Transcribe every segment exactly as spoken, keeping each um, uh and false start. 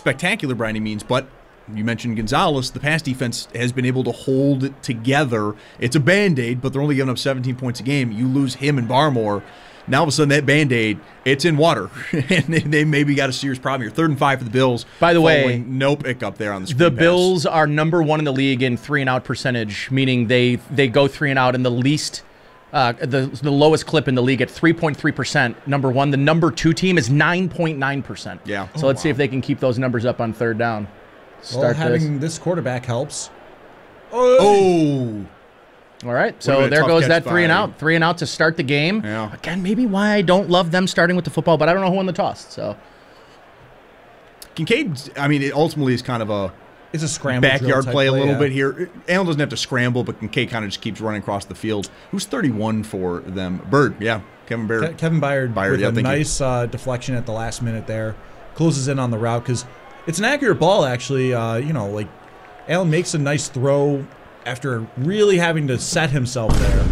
spectacular by any means, but you mentioned Gonzalez. The pass defense has been able to hold it together. It's a Band-Aid, but they're only giving up seventeen points a game. You lose him and Barmore. Now, all of a sudden, that Band-Aid, it's in water. And they, they maybe got a serious problem here. Third and five for the Bills. By the way, no pickup there on the screen The pass. Bills are number one in the league in three and out percentage, meaning they they go three and out in the least, uh, the the lowest clip in the league at three point three percent. Number one. The number two team is nine point nine percent. Yeah. So Oh, let's wow. see if they can keep those numbers up on third down. Well, Start having this. this quarterback helps. Oh. All right, Would've so been a there tough goes catch that three and by- out. Three and out to start the game. Yeah. Again, maybe why I don't love them starting with the football, but I don't know who won the toss. So Kincaid, I mean, it ultimately is kind of a It's a scramble drill backyard type play a little yeah. bit here. Allen doesn't have to scramble, but Kincaid kind of just keeps running across the field. Who's thirty-one for them? Bird, yeah. Kevin Baird. Ke- Kevin Byard, Byard, with yeah, a thank you. nice uh, deflection at the last minute there. Closes in on the route because it's an accurate ball, actually. Uh, you know, like, Allen makes a nice throw after really having to set himself there.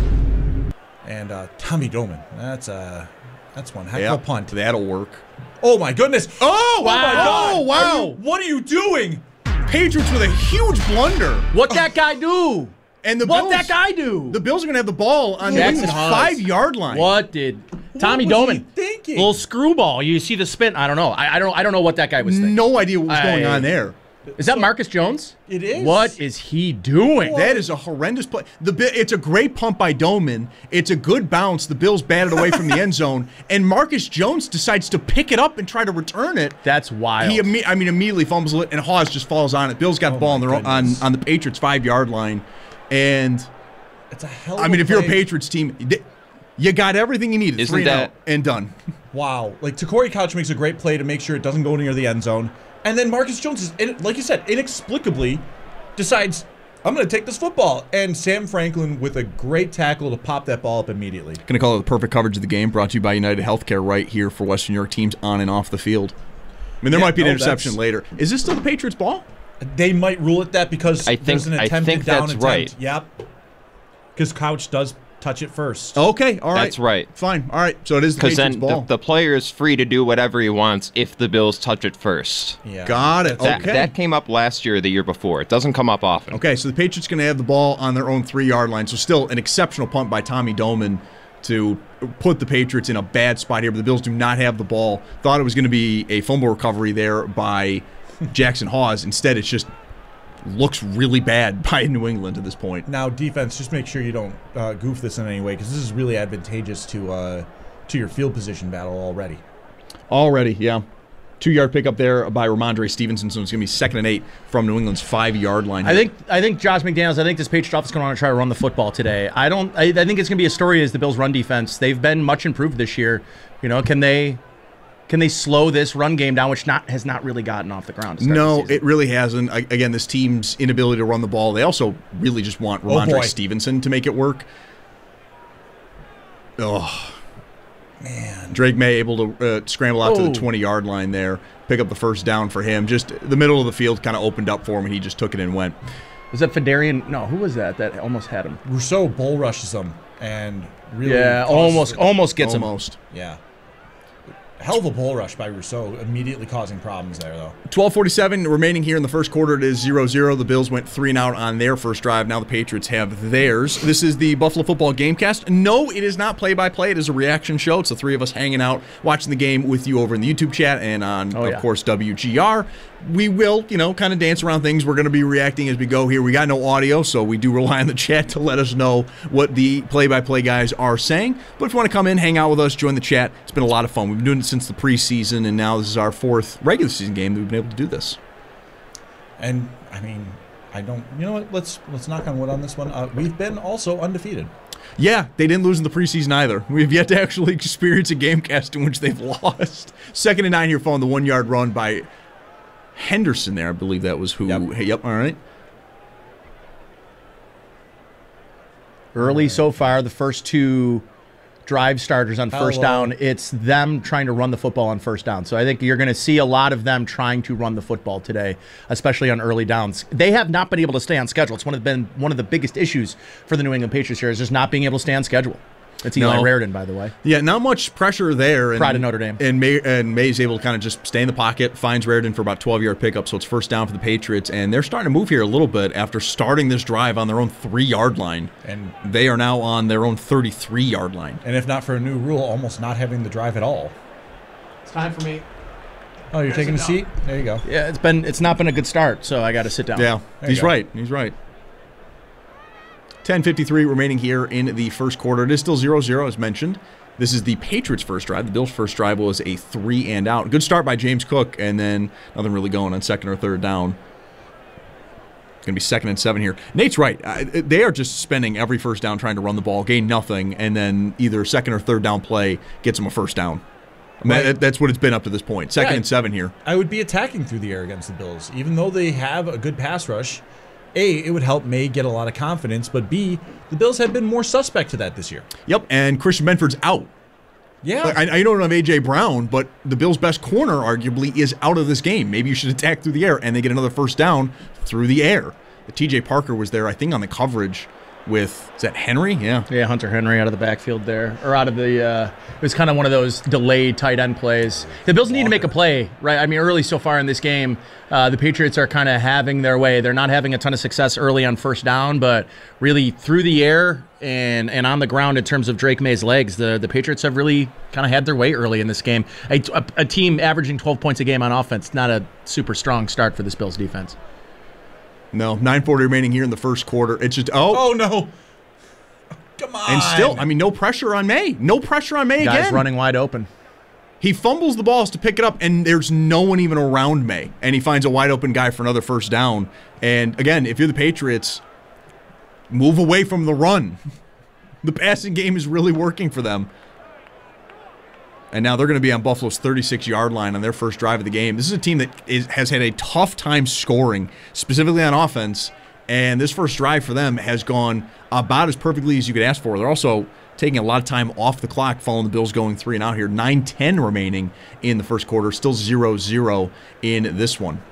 And uh, Tommy Doman, that's uh, that's one heck Yeah, of a punt. that'll work. Oh, my goodness. Oh, my God. Oh, wow. Are you- what are you doing? Patriots with a huge blunder. what that guy do? And the What Bills, that guy do? The Bills are going to have the ball on the Jackson Bills' Haas. five-yard line. What did Tommy What was Doman? he thinking? Little screwball. You see the spin? I don't know. I, I don't. I don't know what that guy was thinking. No idea what was going I- on there. Is that Marcus Jones? It is. What is he doing? That is a horrendous play. The Bi- It's a great pump by Doman. It's a good bounce. The Bills batted away from the end zone, and Marcus Jones decides to pick it up and try to return it. That's wild. He, imme- I mean, immediately fumbles it, and Hawes just falls on it. Bills got the ball on, my their own, on goodness. on the Patriots' five-yard line, and It's a hell of I mean, a if you're a play. Patriots team, th- you got everything you needed. Isn't Three and that- out and done. Wow. Like, Takori Couch makes a great play to make sure it doesn't go near the end zone. And then Marcus Jones, is, in- like you said, inexplicably decides, I'm going to take this football. And Sam Franklin with a great tackle to pop that ball up immediately. Going to call it the perfect coverage of the game, brought to you by United Healthcare right here for Western New York teams on and off the field. I mean, there Yeah, might be an no, interception that's- later. Is this still the Patriots' ball? They might rule it that because I think- there's an I attempted think down that's attempt. right. Yep. Because Couch does touch it first. Okay, all right. That's right. Fine, all right. So it is the Because Patriots' then ball. the, the player is free to do whatever he wants if the Bills touch it first. Yeah. Got it. That, Okay. that came up last year or the year before. It doesn't come up often. Okay, so the Patriots going to have the ball on their own three-yard line. So still an exceptional punt by Tommy Doman to put the Patriots in a bad spot here. But the Bills do not have the ball. Thought it was going to be a fumble recovery there by Jackson Hawes. Instead, it's just looks really bad by New England at this point. Now, defense, just make sure you don't uh, goof this in any way because this is really advantageous to uh, to your field position battle already. Already, yeah. Two-yard pickup there by Ramondre Stevenson, so it's going to be second and eight from New England's five-yard line. I think I think Josh McDaniels, I think this Patriots offense is going to want to try to run the football today. I don't. I, I think it's going to be a story as the Bills' run defense. They've been much improved this year. You know, can they can they slow this run game down, which not has not really gotten off the ground? To start the No, season? it really hasn't. I, again, this team's inability to run the ball. They also really just want Oh, Ramondre boy. Stevenson to make it work. Oh, Man. Drake May able to uh, scramble out to Oh. the twenty-yard line there, pick up the first down for him. Just the middle of the field kind of opened up for him, and he just took it and went. Was that Fedarian? No, who was that? That almost had him. Rousseau bull rushes them and really Yeah, causes almost it- almost gets him. Almost. Yeah. Hell of a bull rush by Rousseau, immediately causing problems there, though. twelve forty-seven remaining here in the first quarter. It is zero zero. The Bills went three and out on their first drive. Now the Patriots have theirs. This is the Buffalo Football Gamecast. No, it is not play-by-play. It is a reaction show. It's the three of us hanging out, watching the game with you over in the YouTube chat and on, Oh, of yeah. course, W G R. We will, you know, kind of dance around things. We're going to be reacting as we go here. We got no audio, so we do rely on the chat to let us know what the play-by-play guys are saying. But if you want to come in, hang out with us, join the chat. It's been a lot of fun. We've been doing it since the preseason, and now this is our fourth regular season game that we've been able to do this. And I mean, I don't. You know what? Let's let's knock on wood on this one. Uh, we've been also undefeated. Yeah, they didn't lose in the preseason either. We've yet to actually experience a gamecast in which they've lost. Second and nine here following the one-yard run by Henderson there. I believe that was who. Yep. Hey, yep, all right. Early so far, the first two drive starters on first Hello. down, it's them trying to run the football on first down. So I think you're going to see a lot of them trying to run the football today, especially on early downs. They have not been able to stay on schedule. It's one of the, been one of the biggest issues for the New England Patriots here is just not being able to stay on schedule. It's Eli No. Raridan, by the way. Yeah, not much pressure there. And, Pride of Notre Dame. And May and May's able to kind of just stay in the pocket, finds Raridan for about twelve-yard pickup, so it's first down for the Patriots, and they're starting to move here a little bit after starting this drive on their own three-yard line. And They are now on their own thirty-three-yard line. and if not for a new rule, almost not having the drive at all. It's time for me. Oh, you're taking a seat? There you go. Yeah, it's been it's not been a good start, so I got to sit down. Yeah, There he's you go. right. He's right. ten fifty-three remaining here in the first quarter. It is still zero zero, as mentioned. This is the Patriots' first drive. The Bills' first drive was a three and out. Good start by James Cook, and then nothing really going on second or third down. It's going to be second and seven here. Nate's right. Uh, They are just spending every first down trying to run the ball, gain nothing, and then either second or third down play gets them a first down. I mean, Right. that- That's what it's been up to this point. Second Yeah. and seven here. I would be attacking through the air against the Bills. Even though they have a good pass rush, A, it would help May get a lot of confidence, but B, the Bills have been more suspect to that this year. Yep, and Christian Benford's out. Yeah. I, I don't have A J Brown, but the Bills' best corner, arguably, is out of this game. Maybe you should attack through the air, and they get another first down through the air. T J Parker was there, I think, on the coverage with, is that Henry? Yeah. Yeah, Hunter Henry out of the backfield there, or out of the. Uh, it was kind of one of those delayed tight end plays. The Bills need to make a play, right? I mean, early so far in this game, uh, the Patriots are kind of having their way. They're not having a ton of success early on first down, but really through the air and and on the ground in terms of Drake May's legs, the the Patriots have really kind of had their way early in this game. A, a, a team averaging twelve points a game on offense, not a super strong start for this Bills defense. No, nine forty remaining here in the first quarter. It's just, oh. Oh, no. Come on. And still, I mean, no pressure on May. No pressure on May Guys again. running wide open. He fumbles the balls to pick it up, and there's no one even around May. And he finds a wide open guy for another first down. And again, if you're the Patriots, move away from the run. The passing game is really working for them. And now they're going to be on Buffalo's thirty-six-yard line on their first drive of the game. This is a team that is, has had a tough time scoring, specifically on offense. And this first drive for them has gone about as perfectly as you could ask for. They're also taking a lot of time off the clock following the Bills going three and out here. nine ten remaining in the first quarter. Still zero zero in this one.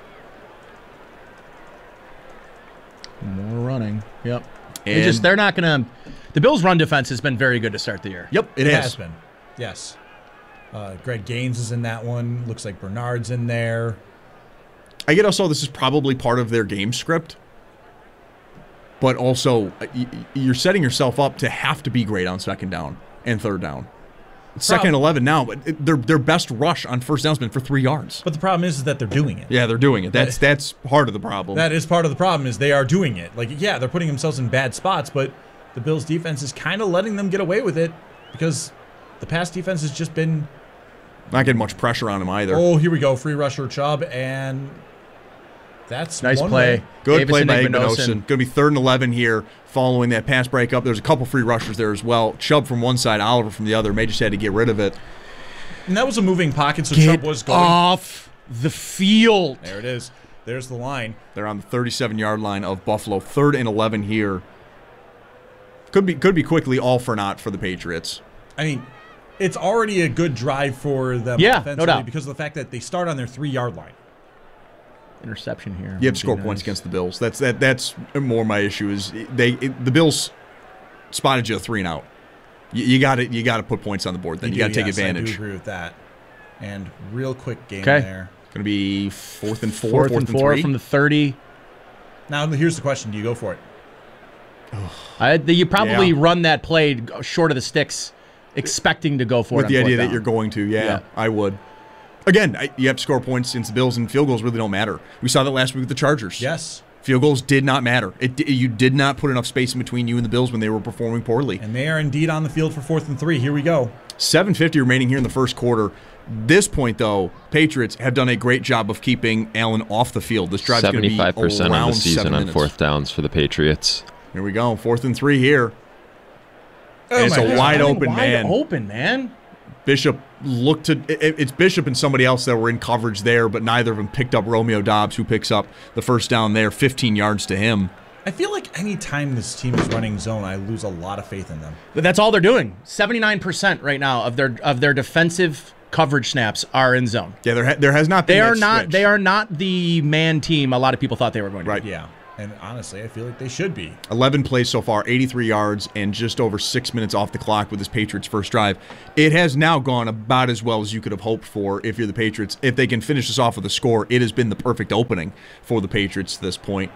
More running. Yep. They And- just they're not going to. The Bills' run defense has been very good to start the year. Yep, it, It has. has been. Yes. Uh, Greg Gaines is in that one. Looks like Bernard's in there. I get also this is probably part of their game script. But also, uh, y- y- you're setting yourself up to have to be great on second down and third down. It's second and eleven now, but it, their their best rush on first down has been for three yards. But the problem is, is that they're doing it. Yeah, they're doing it. That's that's part of the problem. That is part of the problem, is they are doing it. Like, yeah, they're putting themselves in bad spots, but the Bills' defense is kind of letting them get away with it because the pass defense has just been, Not getting much pressure on him either. oh, here we go, free rusher Chubb, and that's Nice one play. way. Good play Davison by Igbinosun. Igbinosun. Going to be third and eleven here following that pass breakup. There's a couple free rushers there as well. Chubb from one side, Oliver from the other. May just had to get rid of it. And that was a moving pocket, so Get Chubb was going. off the field. There it is. There's the line. They're on the thirty-seven-yard line of Buffalo. Third and eleven here. Could be could be quickly all for naught for the Patriots. I mean, it's already a good drive for them Yeah, no offensively doubt. because of the fact that they start on their three-yard line. Interception here. You have to score points against the Bills. That's that. That's more my issue. Is they it, the Bills spotted you a three and out. You got to you got to put points on the board. Then you, do, got to take yes, advantage. I do agree with that. And real quick game Okay. there. Going to be fourth and four, Fourth, fourth and and four three. from the thirty. Now, here's the question. Do you go for it? I, the, you probably Yeah. run that play short of the sticks, expecting to go for with it. the on idea fourth that down. you're going to. Yeah, Yeah. I would. Again, I, you have to score points since the Bills and field goals really don't matter. We saw that last week with the Chargers. Yes. Field goals did not matter. It di- you did not put enough space in between you and the Bills when they were performing poorly. And they are indeed on the field for fourth and three. Here we go. seven fifty remaining here in the first quarter. This point, though, Patriots have done a great job of keeping Allen off the field. This drive's going to be seventy-five percent around of the season seven on minutes. fourth downs for the Patriots. Here we go. Fourth and three here. Oh It's my a God. wide Running open wide man. Open man. Bishop looked to it, it's Bishop and somebody else that were in coverage there, but neither of them picked up Romeo Dobbs, who picks up the first down there, fifteen yards to him. I feel like any time this team is running zone, I lose a lot of faith in them. But that's all they're doing. seventy-nine percent right now of their of their defensive coverage snaps are in zone. Yeah, there ha- there has not been They that are not switch. they are not the man team a lot of people thought they were going to Right. be. Yeah. And honestly, I feel like they should be. eleven plays so far, eighty-three yards, and just over six minutes off the clock with this Patriots' first drive. It has now gone about as well as you could have hoped for if you're the Patriots. If they can finish this off with a score, it has been the perfect opening for the Patriots to this point.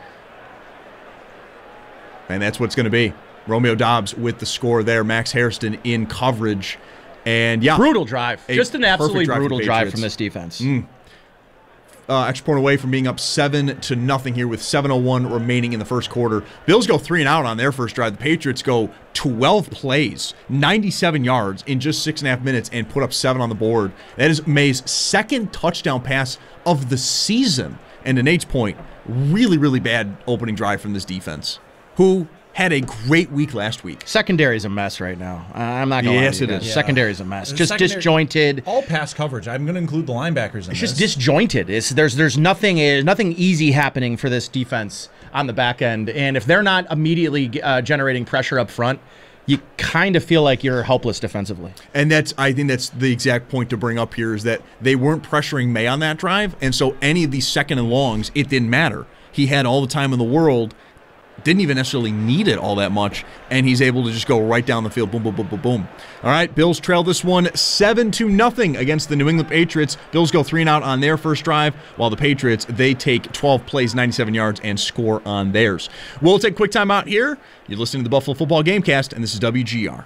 And that's what it's going to be. Romeo Doubs with the score there. Max Hairston in coverage. And, yeah. Brutal drive. Just an absolutely drive brutal drive Patriots. from this defense. Mm. Uh, extra point away from being up seven to nothing here with seven oh one remaining in the first quarter. Bills go three and out on their first drive. The Patriots go twelve plays, ninety-seven yards in just six and a half minutes and put up seven on the board. That is May's second touchdown pass of the season. And to Nate's point, really, really bad opening drive from this defense, who had a great week last week. Secondary is a mess right now. I'm not going to Yes, lie to you it guys. is. Yeah. Secondary is a mess. The Just secondary- disjointed. All pass coverage. I'm going to include the linebackers in It's this. just disjointed. It's there's there's nothing uh, nothing easy happening for this defense on the back end, and if they're not immediately uh, generating pressure up front, you kind of feel like you're helpless defensively. And that's, I think that's the exact point to bring up here is that they weren't pressuring May on that drive, and so any of these second and longs, it didn't matter. He had all the time in the world, didn't even necessarily need it all that much, and he's able to just go right down the field, boom, boom, boom, boom, boom. All right, Bills trail this one seven to nothing against the New England Patriots. Bills go three and out on their first drive, while the Patriots, they take twelve plays, ninety-seven yards, and score on theirs. We'll take a quick time out here. You're listening to the Buffalo Football Gamecast, and this is W G R.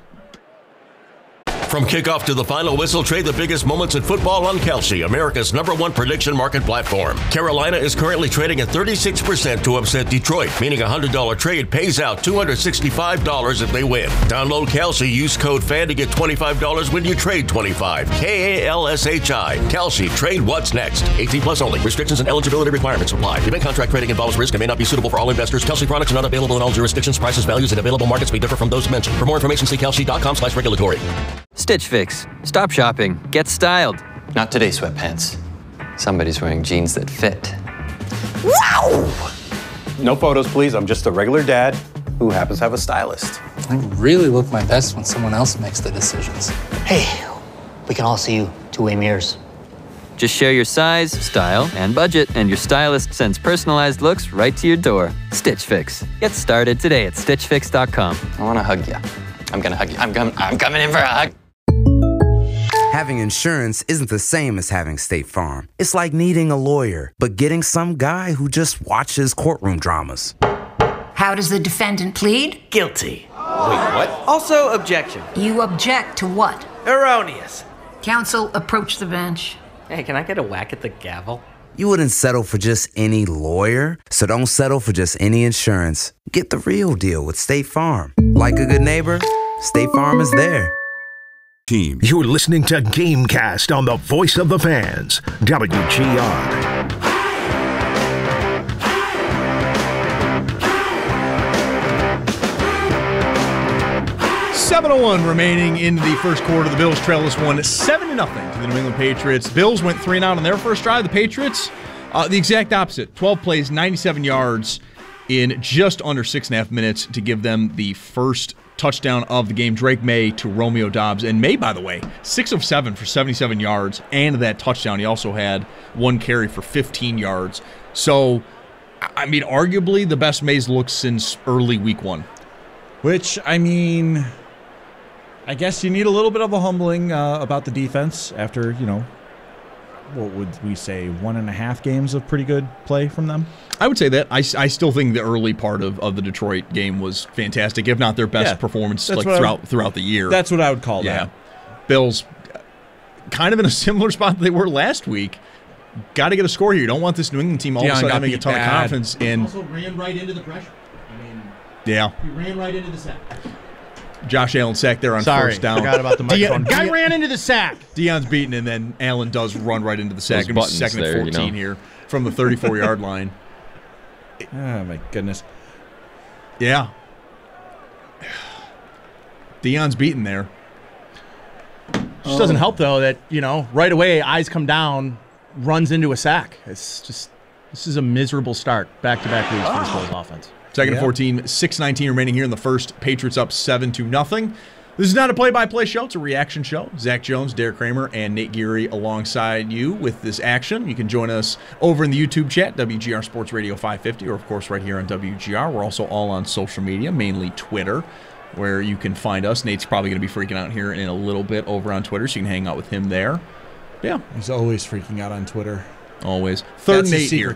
From kickoff to the final whistle, trade the biggest moments in football on Kelsey, America's number one prediction market platform. Carolina is currently trading at thirty-six percent to upset Detroit, meaning a one hundred dollars trade pays out two hundred sixty-five dollars if they win. Download Kelsey, use code FAN to get twenty-five dollars when you trade twenty-five dollars. K A L S H I. Kelsey, trade what's next. eighteen plus only. Restrictions and eligibility requirements apply. Event contract trading involves risk and may not be suitable for all investors. Kelsey products are not available in all jurisdictions. Prices, values, and available markets may differ from those mentioned. For more information, see kelsey.com slash regulatory. Stitch Fix. Stop shopping. Get styled. Not today, sweatpants. Somebody's wearing jeans that fit. Wow! No photos, please. I'm just a regular dad who happens to have a stylist. I really look my best when someone else makes the decisions. Hey, we can all see you two-way mirrors. Just share your size, style, and budget, and your stylist sends personalized looks right to your door. Stitch Fix. Get started today at stitch fix dot com. I want to hug you. I'm gonna hug you. I'm, com- I'm coming in for a hug. Having insurance isn't the same as having State Farm. It's like needing a lawyer, but getting some guy who just watches courtroom dramas. How does the defendant plead? Guilty. Wait, what? Also, objection. You object to what? Erroneous. Counsel, approach the bench. Hey, can I get a whack at the gavel? You wouldn't settle for just any lawyer, so don't settle for just any insurance. Get the real deal with State Farm. Like a good neighbor, State Farm is there. Team. You're listening to Gamecast on the Voice of the Fans, W G R. seven oh one remaining in the first quarter. The Bills trail this one seven to nothing to the New England Patriots. Bills went three and out on their first drive. The Patriots, uh, the exact opposite. twelve plays, ninety-seven yards in just under six and a half minutes to give them the first touchdown of the game. Drake May to Romeo Doubs. And May, by the way, six of seven for seventy-seven yards and that touchdown. He also had one carry for fifteen yards. So, I mean, arguably the best May's looked since early week one. Which, I mean, I guess you need a little bit of a humbling uh, about the defense after, you know, what would we say, one and a half games of pretty good play from them? I would say that. I, I still think the early part of, of the Detroit game was fantastic, if not their best Yeah, performance like what throughout would, throughout the year. That's what I would call yeah. that. Bills kind of in a similar spot that they were last week. Got to get a score here. You don't want this New England team all Deion of a sudden got having a beat ton bad. of confidence. And Also ran right into the pressure. I mean, yeah, he ran right into the sack. Josh Allen sacked there on Sorry, first down. forgot about the microphone. Deion, Guy Deion, ran into the sack. Deion's beaten, and then Allen does run right into the sack. Those Gonna be buttons second there, and you fourteen know. here from the thirty-four yard line. Oh, my goodness. Yeah. Deion's beaten there. Just doesn't help though that, you know, right away eyes come down, runs into a sack. It's just this is a miserable start back to back weeks for this Bills offense. Second Yeah. and fourteen, six nineteen remaining here in the first. Patriots up seven to nothing. This is not a play-by-play show. It's a reaction show. Zach Jones, Derek Kramer, and Nate Geary alongside you with this action. You can join us over in the YouTube chat, W G R Sports Radio five fifty, or, of course, right here on W G R. We're also all on social media, mainly Twitter, where you can find us. Nate's probably going to be freaking out here in a little bit over on Twitter, so you can hang out with him there. Yeah. He's always freaking out on Twitter. Always. Third That's Nate his secret here.